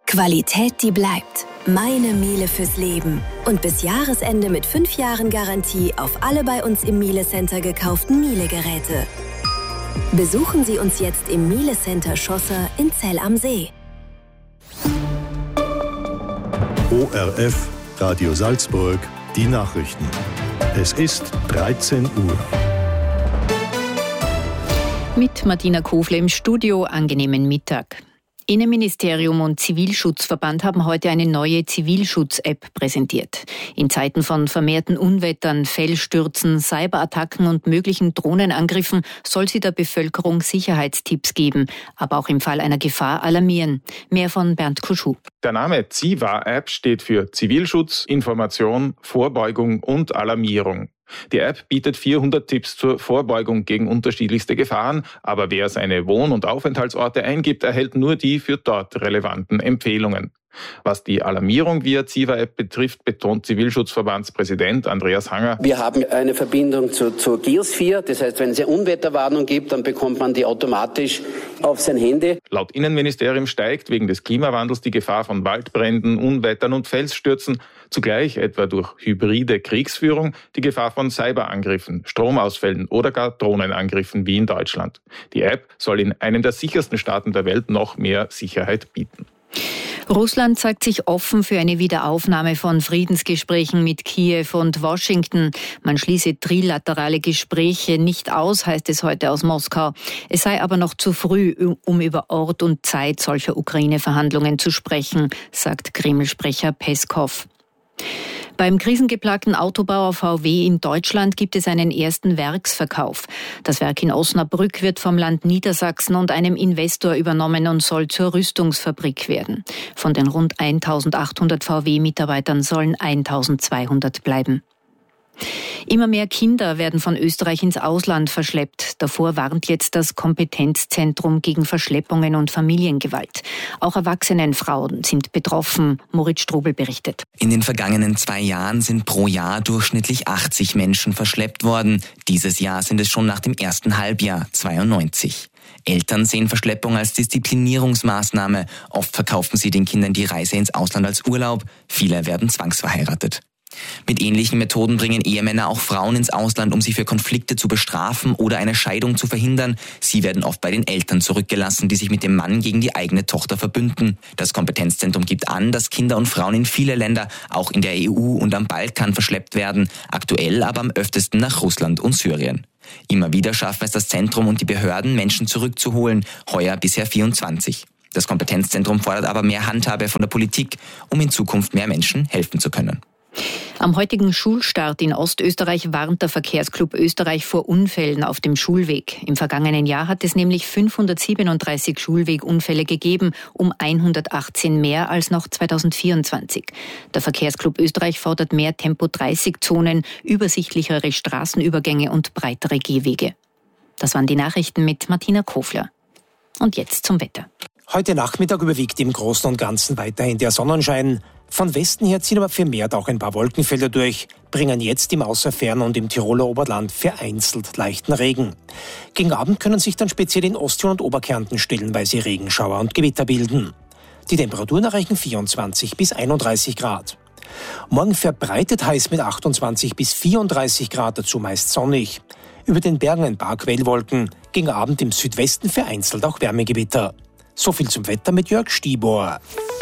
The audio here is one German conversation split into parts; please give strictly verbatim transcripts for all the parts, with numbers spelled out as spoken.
Qualität, die bleibt. Meine Miele fürs Leben. Und bis Jahresende mit fünf Jahren Garantie auf alle bei uns im Miele Center gekauften Miele-Geräte. Besuchen Sie uns jetzt im Miele Center Schlosser in Zell am See. O R F, Radio Salzburg, die Nachrichten. Es ist dreizehn Uhr. Mit Martina Kofler im Studio, angenehmen Mittag. Innenministerium und Zivilschutzverband haben heute eine neue Zivilschutz-App präsentiert. In Zeiten von vermehrten Unwettern, Felsstürzen, Cyberattacken und möglichen Drohnenangriffen soll sie der Bevölkerung Sicherheitstipps geben, aber auch im Fall einer Gefahr alarmieren. Mehr von Bernd Kuschuh. Der Name ZIVA-App steht für Zivilschutz, Information, Vorbeugung und Alarmierung. Die App bietet vierhundert Tipps zur Vorbeugung gegen unterschiedlichste Gefahren, aber wer seine Wohn- und Aufenthaltsorte eingibt, erhält nur die für dort relevanten Empfehlungen. Was die Alarmierung via ZIVA-App betrifft, betont Zivilschutzverbandspräsident Andreas Hanger. Wir haben eine Verbindung zu, zur Geosphere, das heißt, wenn es eine Unwetterwarnung gibt, dann bekommt man die automatisch auf sein Handy. Laut Innenministerium steigt wegen des Klimawandels die Gefahr von Waldbränden, Unwettern und Felsstürzen, zugleich etwa durch hybride Kriegsführung die Gefahr von Cyberangriffen, Stromausfällen oder gar Drohnenangriffen wie in Deutschland. Die App soll in einem der sichersten Staaten der Welt noch mehr Sicherheit bieten. Russland zeigt sich offen für eine Wiederaufnahme von Friedensgesprächen mit Kiew und Washington. Man schließe trilaterale Gespräche nicht aus, heißt es heute aus Moskau. Es sei aber noch zu früh, um über Ort und Zeit solcher Ukraine-Verhandlungen zu sprechen, sagt Kreml-Sprecher Peskov. Beim krisengeplagten Autobauer V W in Deutschland gibt es einen ersten Werksverkauf. Das Werk in Osnabrück wird vom Land Niedersachsen und einem Investor übernommen und soll zur Rüstungsfabrik werden. Von den rund eintausendachthundert V W-Mitarbeitern sollen eintausendzweihundert bleiben. Immer mehr Kinder werden von Österreich ins Ausland verschleppt. Davor warnt jetzt das Kompetenzzentrum gegen Verschleppungen und Familiengewalt. Auch erwachsene Frauen sind betroffen. Moritz Strobel berichtet. In den vergangenen zwei Jahren sind pro Jahr durchschnittlich achtzig Menschen verschleppt worden. Dieses Jahr sind es schon nach dem ersten Halbjahr zweiundneunzig. Eltern sehen Verschleppung als Disziplinierungsmaßnahme. Oft verkaufen sie den Kindern die Reise ins Ausland als Urlaub. Viele werden zwangsverheiratet. Mit ähnlichen Methoden bringen Ehemänner auch Frauen ins Ausland, um sie für Konflikte zu bestrafen oder eine Scheidung zu verhindern. Sie werden oft bei den Eltern zurückgelassen, die sich mit dem Mann gegen die eigene Tochter verbünden. Das Kompetenzzentrum gibt an, dass Kinder und Frauen in viele Länder, auch in der E U und am Balkan, verschleppt werden. Aktuell aber am öftesten nach Russland und Syrien. Immer wieder schaffen es das Zentrum und die Behörden, Menschen zurückzuholen. Heuer bisher vierundzwanzig. Das Kompetenzzentrum fordert aber mehr Handhabe von der Politik, um in Zukunft mehr Menschen helfen zu können. Am heutigen Schulstart in Ostösterreich warnt der Verkehrsclub Österreich vor Unfällen auf dem Schulweg. Im vergangenen Jahr hat es nämlich fünfhundertsiebenunddreißig Schulwegunfälle gegeben, um hundertachtzehn mehr als noch zweitausendvierundzwanzig. Der Verkehrsclub Österreich fordert mehr Tempo dreißig Zonen, übersichtlichere Straßenübergänge und breitere Gehwege. Das waren die Nachrichten mit Martina Kofler. Und jetzt zum Wetter. Heute Nachmittag überwiegt im Großen und Ganzen weiterhin der Sonnenschein. Von Westen her ziehen aber vermehrt auch ein paar Wolkenfelder durch, bringen jetzt im Außerfern und im Tiroler Oberland vereinzelt leichten Regen. Gegen Abend können sich dann speziell in Osttirol und Oberkärnten stellenweise Regenschauer und Gewitter bilden. Die Temperaturen erreichen vierundzwanzig bis einunddreißig Grad. Morgen verbreitet heiß mit achtundzwanzig bis vierunddreißig Grad, dazu meist sonnig. Über den Bergen ein paar Quellwolken, gegen Abend im Südwesten vereinzelt auch Wärmegewitter. So viel zum Wetter mit Jörg Stibor.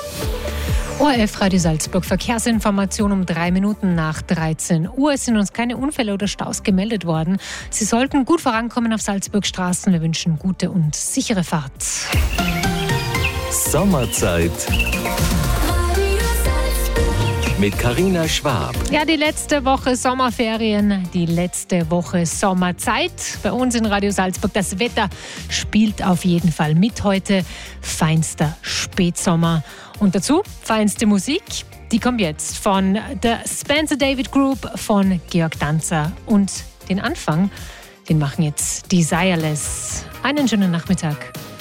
O R F Radio Salzburg, Verkehrsinformation um drei Minuten nach dreizehn Uhr. Es sind uns keine Unfälle oder Staus gemeldet worden. Sie sollten gut vorankommen auf Salzburgstraßen. Wir wünschen gute und sichere Fahrt. Sommerzeit mit Carina Schwab. Ja, die letzte Woche Sommerferien, die letzte Woche Sommerzeit. Bei uns in Radio Salzburg. Das Wetter spielt auf jeden Fall mit heute. Feinster Spätsommer. Und dazu feinste Musik. Die kommt jetzt von der Spencer David Group, von Georg Danzer. Und den Anfang, den machen jetzt Desireless. Einen schönen Nachmittag.